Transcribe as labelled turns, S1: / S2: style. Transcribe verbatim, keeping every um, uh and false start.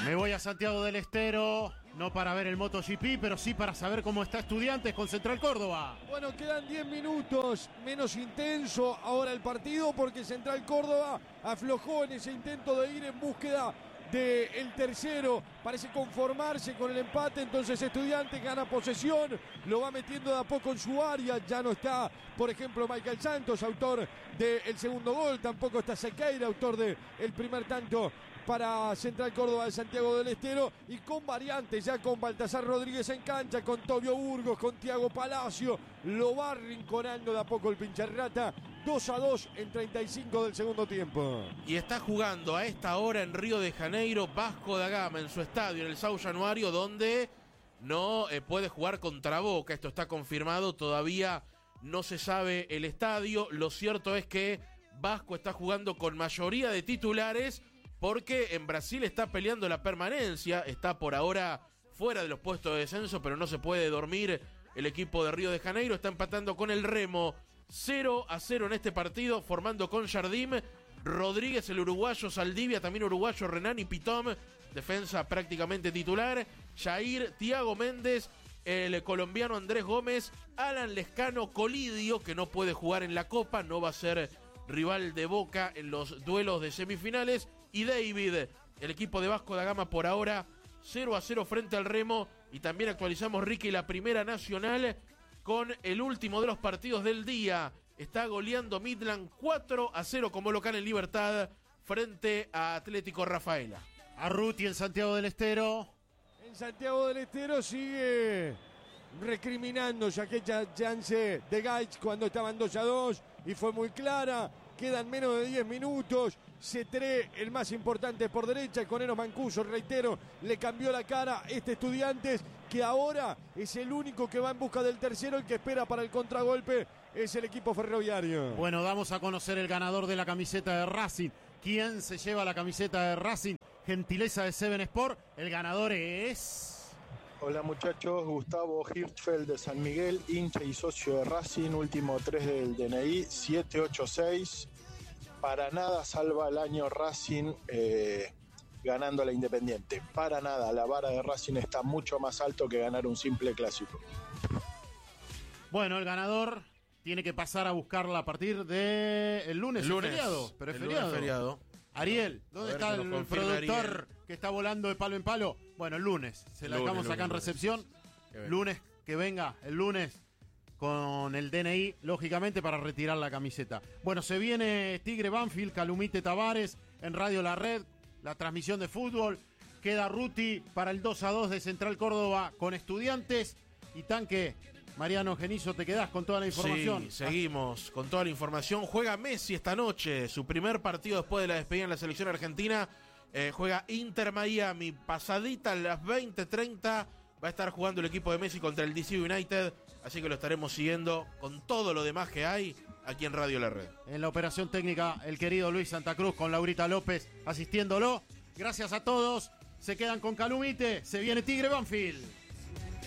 S1: Me voy a Santiago del Estero, no para ver el MotoGP, pero sí para saber cómo está Estudiantes con Central Córdoba.
S2: Bueno, quedan diez minutos, menos intenso ahora el partido porque Central Córdoba aflojó en ese intento de ir en búsqueda del tercero, parece conformarse con el empate, entonces Estudiantes gana posesión, lo va metiendo de a poco en su área, ya no está, por ejemplo, Michael Santos, autor del segundo gol, tampoco está Sequeira, autor del primer tanto para Central Córdoba de Santiago del Estero, y con variantes ya con Baltasar Rodríguez en cancha, con Tobio Burgos, con Tiago Palacio, lo va rinconando de a poco el Pincharrata. dos a dos en treinta y cinco del segundo tiempo.
S3: Y está jugando a esta hora en Río de Janeiro Vasco da Gama en su estadio, en el São Januário, donde no eh, puede jugar contra Boca. Esto está confirmado, todavía no se sabe el estadio. Lo cierto es que Vasco está jugando con mayoría de titulares porque en Brasil está peleando la permanencia, está por ahora fuera de los puestos de descenso, pero no se puede dormir el equipo de Río de Janeiro. Está empatando con el Remo cero a cero en este partido, formando con Jardim, Rodríguez el uruguayo, Saldivia también uruguayo, Renan y Pitom, defensa prácticamente titular, Jair, Tiago Méndez, el colombiano Andrés Gómez, Alan Lescano, Colidio, que no puede jugar en la Copa, no va a ser rival de Boca en los duelos de semifinales, y David, el equipo de Vasco da Gama por ahora cero a cero frente al Remo. Y también actualizamos, Ricky, la Primera Nacional con el último de los partidos del día. Está goleando Midland cuatro a cero como local en Libertad frente a Atlético Rafaela.
S1: Arruti en Santiago del Estero.
S2: En Santiago del Estero sigue recriminando ya que chance de Gaich cuando estaban dos a dos y fue muy clara. Quedan menos de diez minutos. Cetré, el más importante por derecha, con Eros Mancuso, reitero, le cambió la cara este Estudiantes, que ahora es el único que va en busca del tercero. El que espera para el contragolpe es el equipo ferroviario.
S1: Bueno, damos a conocer el ganador de la camiseta de Racing. ¿Quién se lleva la camiseta de Racing? Gentileza de Seven Sport. El ganador es...
S4: Hola muchachos, Gustavo Hirschfeld de San Miguel, hincha y socio de Racing, último tres del D N I, siete ocho seis. Para nada salva el año Racing eh, ganando a la Independiente. Para nada, la vara de Racing está mucho más alto que ganar un simple clásico.
S1: Bueno, el ganador tiene que pasar a buscarla a partir de el lunes.
S3: El lunes,
S1: es feriado, pero es
S3: el
S1: feriado.
S3: lunes feriado.
S1: Ariel, ¿dónde está el productor Ariel, que está volando de palo en palo? Bueno, el lunes. Se la dejamos acá en recepción. Lunes, que venga el lunes con el D N I, lógicamente, para retirar la camiseta. Bueno, se viene Tigre Banfield, Calumite Tavares en Radio La Red, la transmisión de fútbol. Queda Ruti para el dos a dos de Central Córdoba con Estudiantes. Y Tanque, Mariano Genizo, te quedás con toda la información.
S3: Sí, seguimos con toda la información. Juega Messi esta noche, su primer partido después de la despedida en la selección argentina. Eh, juega Inter Miami, pasadita a las veinte treinta. Va a estar jugando el equipo de Messi contra el D C United, así que lo estaremos siguiendo con todo lo demás que hay aquí en Radio La Red.
S1: En la operación técnica, el querido Luis Santa Cruz con Laurita López asistiéndolo. Gracias a todos. Se quedan con Calumite. Se viene Tigre Banfield.